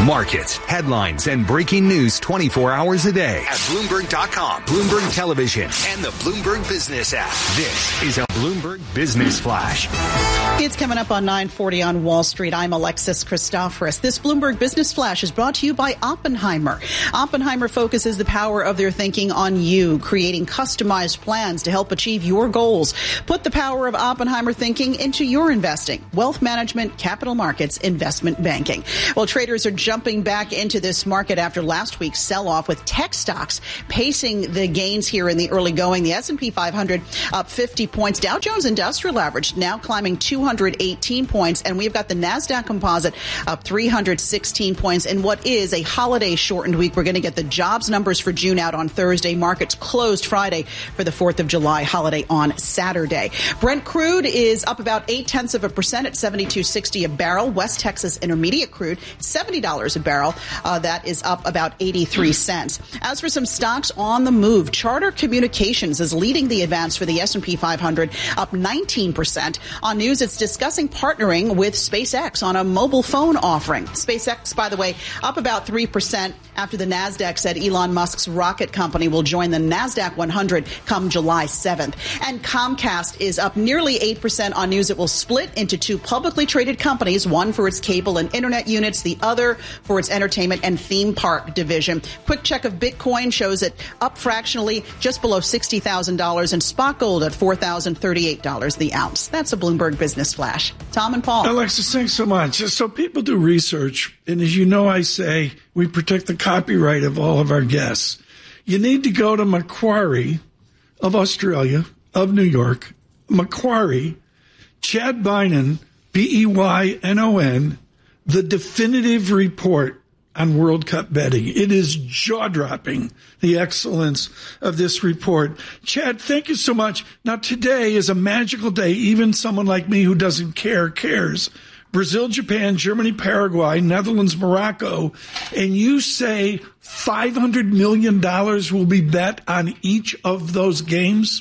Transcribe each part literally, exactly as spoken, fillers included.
Markets, headlines, and breaking news twenty-four hours a day at Bloomberg dot com, Bloomberg Television, and the Bloomberg Business app. This is a Bloomberg Business Flash. It's coming up on nine forty on Wall Street. I'm Alexis Christoforous. This Bloomberg Business Flash is brought to you by Oppenheimer. Oppenheimer focuses the power of their thinking on you, creating customized plans to help achieve your goals. Put the power of Oppenheimer thinking into your investing, wealth management, capital markets, investment banking. Well, traders are jumping back into this market after last week's sell-off, with tech stocks pacing the gains here in the early going. The S and P five hundred up fifty points. Dow Jones Industrial Average now climbing two hundred eighteen points. And we've got the NASDAQ Composite up three hundred sixteen points in what is a holiday-shortened week. We're going to get the jobs numbers for June out on Thursday. Markets closed Friday for the fourth of July holiday on Saturday. Brent crude is up about eight-tenths of a percent at seventy-two sixty a barrel. West Texas Intermediate crude, seventy dollars a barrel. Uh, that is up about eighty-three cents. As for some stocks on the move, Charter Communications is leading the advance for the S and P five hundred, up nineteen percent. On news, it's discussing partnering with SpaceX on a mobile phone offering. SpaceX, by the way, up about three percent after the NASDAQ said Elon Musk's rocket company will join the NASDAQ one hundred come July seventh. And Comcast is up nearly eight percent on news. It will split into two publicly traded companies, one for its cable and internet units, the other for its entertainment and theme park division. Quick check of Bitcoin shows it up fractionally, just below sixty thousand dollars, and spot gold at four thousand thirty-eight dollars the ounce. That's a Bloomberg Business Flash. Tom and Paul. Alexis, thanks so much. So people do research, and as you know, I say we protect the copyright of all of our guests. You need to go to Macquarie of Australia, of New York, Macquarie, Chad Beynon, B E Y N O N, the definitive report on World Cup betting. It is jaw-dropping, the excellence of this report. Chad, thank you so much. Now, today is a magical day. Even someone like me who doesn't care cares. Brazil, Japan, Germany, Paraguay, Netherlands, Morocco, and you say five hundred million dollars will be bet on each of those games?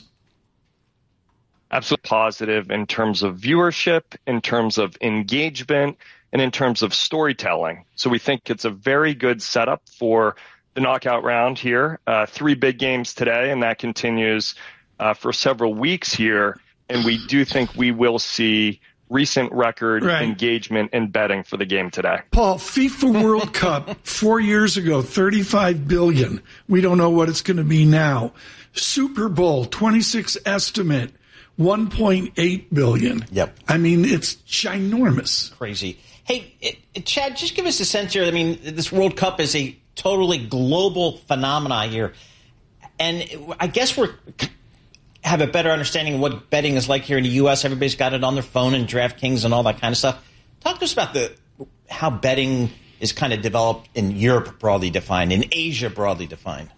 Absolutely positive in terms of viewership, in terms of engagement, and in terms of storytelling. So we think it's a very good setup for the knockout round here. Uh, three big games today, and that continues uh, for several weeks here. And we do think we will see recent record right. engagement and betting for the game today. Paul, FIFA World Cup four years ago, thirty-five billion dollars. We don't know what it's going to be now. Super Bowl, twenty-six estimate, one point eight billion dollars. Yep. I mean, it's ginormous. Crazy. Hey, it, it, Chad, just give us a sense here. I mean, this World Cup is a totally global phenomenon here. And I guess we're have a better understanding of what betting is like here in the U S. Everybody's got it on their phone and DraftKings and all that kind of stuff. Talk to us about the how betting is kind of developed in Europe broadly defined, in Asia broadly defined.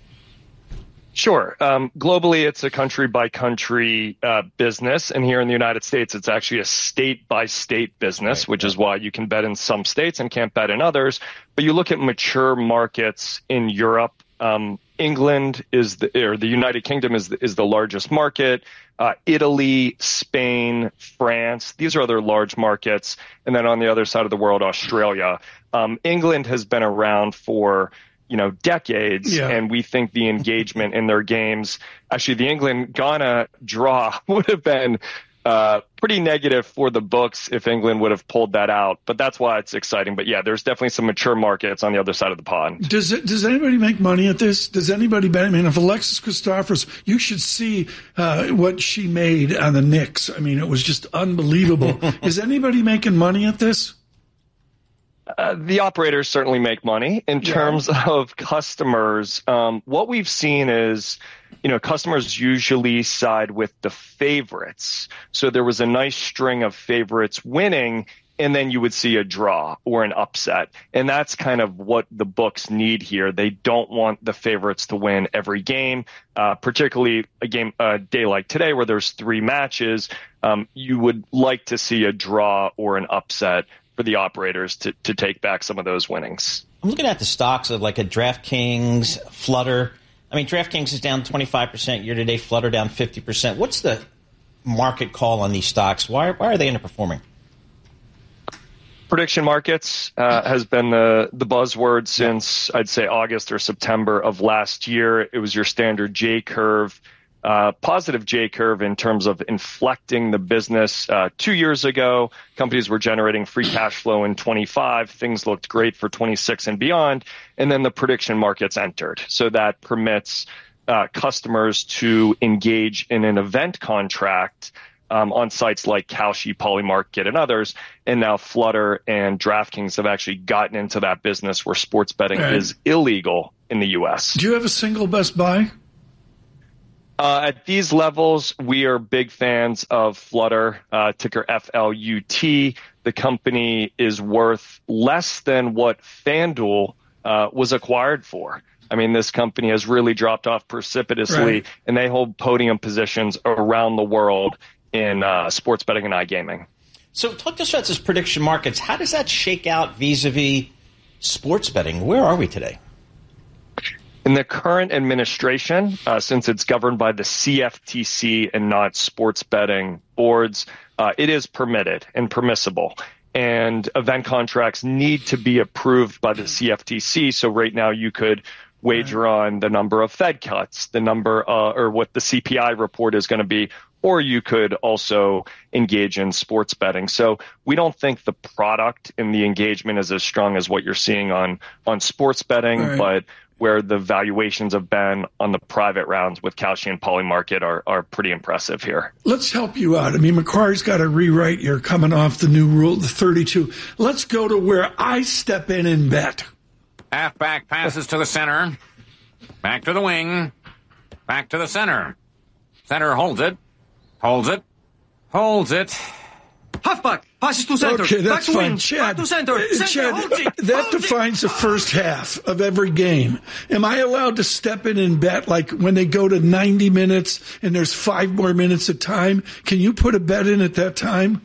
Sure. Um, globally, it's a country-by-country uh, business. And here in the United States, it's actually a state-by-state business, right, which is why you can bet in some states and can't bet in others. But you look at mature markets in Europe, um, England is the, or the United Kingdom is the, is the largest market. Uh, Italy, Spain, France, these are other large markets. And then on the other side of the world, Australia. Um, England has been around for you know, decades, yeah. and we think the engagement in their games, actually the England-Ghana draw would have been uh, pretty negative for the books if England would have pulled that out, but that's why it's exciting. But yeah, there's definitely some mature markets on the other side of the pond. Does it, does anybody make money at this? Does anybody bet? I mean, if Alexis Christoforous, you should see uh, what she made on the Knicks. I mean, it was just unbelievable. Is anybody making money at this? Uh, the operators certainly make money. In terms yeah. of customers, um, what we've seen is, you know, customers usually side with the favorites. So there was a nice string of favorites winning, and then you would see a draw or an upset. And that's kind of what the books need here. They don't want the favorites to win every game, uh, particularly a game, a day like today where there's three matches. Um, you would like to see a draw or an upset for the operators to, to take back some of those winnings. I'm looking at the stocks of like a DraftKings, Flutter. I mean, DraftKings is down twenty-five percent year-to-date, Flutter down fifty percent. What's the market call on these stocks? Why, why are they underperforming? Prediction markets uh, has been the, the buzzword since, I'd say, August or September of last year. It was your standard J-curve, uh, positive J-curve in terms of inflecting the business. Uh, two years ago, companies were generating free cash flow in twenty-five. Things looked great for twenty-six and beyond. And then the prediction markets entered. So that permits uh, customers to engage in an event contract Um, on sites like Kalshi, Polymarket, and others. And now Flutter and DraftKings have actually gotten into that business where sports betting right. is illegal in the U S. Do you have a single best buy? Uh, at these levels, we are big fans of Flutter, uh, ticker F L U T. The company is worth less than what FanDuel uh, was acquired for. I mean, this company has really dropped off precipitously, right. and they hold podium positions around the world in uh, sports betting and iGaming. So talk to us about this prediction markets. How does that shake out vis-a-vis sports betting? Where are we today? In the current administration, uh, since it's governed by the C F T C and not sports betting boards, uh, it is permitted and permissible. And event contracts need to be approved by the C F T C. So right now you could wager on the number of Fed cuts, the number uh, or what the C P I report is going to be, or you could also engage in sports betting. So we don't think the product and the engagement is as strong as what you're seeing on, on sports betting, right. but where the valuations have been on the private rounds with Kalshi and Polymarket are, are pretty impressive here. Let's help you out. I mean, Macquarie's got to rewrite here coming off the new rule, the thirty-two. Let's go to where I step in and bet. Halfback passes to the center. Back to the wing. Back to the center. Center holds it. Holds it. Holds it. Halfback passes to center. Okay, that's back to fine. wing. Chad, back to center. Center Chad, holds it. that holds defines it. the first half of every game. Am I allowed to step in and bet, like when they go to ninety minutes and there's five more minutes of time? Can you put a bet in at that time?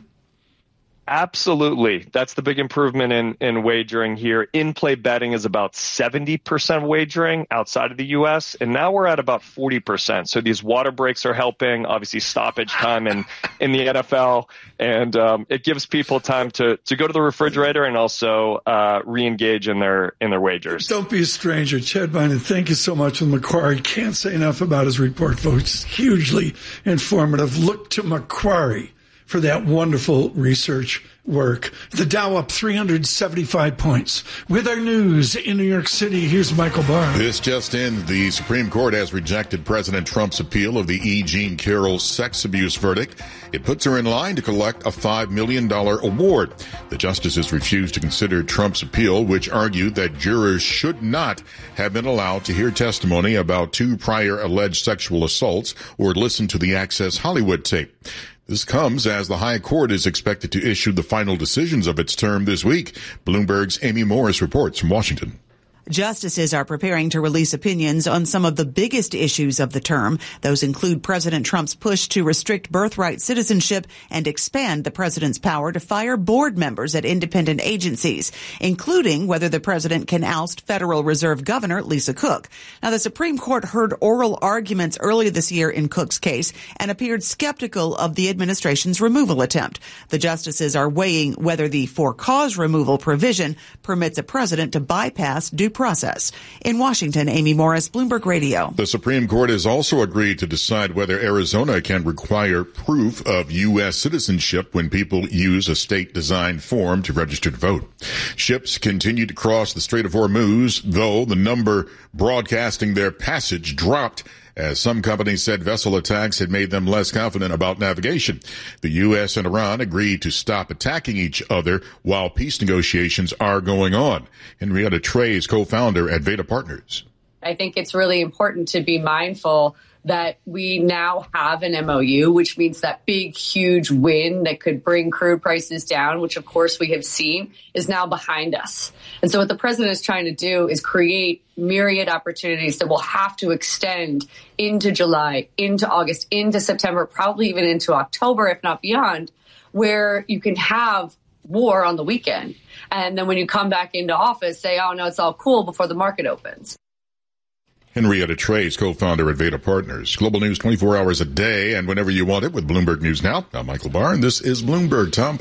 Absolutely. That's the big improvement in, in wagering here. In-play betting is about seventy percent wagering outside of the U S, and now we're at about forty percent. So these water breaks are helping, obviously stoppage time in, in the N F L, and um, it gives people time to, to go to the refrigerator and also uh, re-engage in their in their wagers. Don't be a stranger. Chad Bynum, thank you so much with Macquarie. Can't say enough about his report, folks. Hugely informative. Look to Macquarie for that wonderful research work. The Dow up three hundred seventy-five points. With our news in New York City, here's Michael Barr. This just in. The Supreme Court has rejected President Trump's appeal of the E. Jean Carroll sex abuse verdict. It puts her in line to collect a five million dollars award. The justices refused to consider Trump's appeal, which argued that jurors should not have been allowed to hear testimony about two prior alleged sexual assaults or listen to the Access Hollywood tape. This comes as the High Court is expected to issue the final decisions of its term this week. Bloomberg's Amy Morris reports from Washington. Justices are preparing to release opinions on some of the biggest issues of the term. Those include President Trump's push to restrict birthright citizenship and expand the president's power to fire board members at independent agencies, including whether the president can oust Federal Reserve Governor Lisa Cook. Now, the Supreme Court heard oral arguments earlier this year in Cook's case and appeared skeptical of the administration's removal attempt. The justices are weighing whether the for-cause removal provision permits a president to bypass due process. In Washington, Amy Morris, Bloomberg Radio. The Supreme Court has also agreed to decide whether Arizona can require proof of U S citizenship when people use a state-designed form to register to vote. Ships continue to cross the Strait of Hormuz, though the number broadcasting their passage dropped as some companies said vessel attacks had made them less confident about navigation. The U S and Iran agreed to stop attacking each other while peace negotiations are going on. Henrietta Trey is co-founder at Veda Partners. I think it's really important to be mindful that we now have an M O U, which means that big, huge win that could bring crude prices down, which of course we have seen, is now behind us. And so what the president is trying to do is create myriad opportunities that will have to extend into July, into August, into September, probably even into October, if not beyond, where you can have war on the weekend. And then when you come back into office, say, oh, no, it's all cool before the market opens. Henrietta Trey is co-founder at Veda Partners. Global news twenty-four hours a day and whenever you want it with Bloomberg News Now. I'm Michael Barr, and this is Bloomberg. Tom Paul.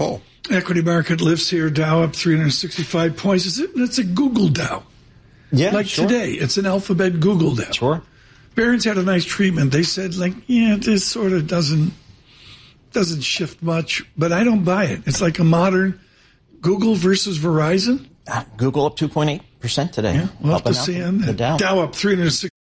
Equity market lifts here. Dow up three hundred sixty-five points. It's a, it's a Google Dow. Yeah, like sure. today, it's an Alphabet Google Dow. Sure. Barron's had a nice treatment. They said, like, yeah, this sort of doesn't doesn't shift much, but I don't buy it. It's like a modern Google versus Verizon. Uh, Google up two point eight percent today. Yeah, we'll have to see on that. The Dow. Dow up three hundred sixty.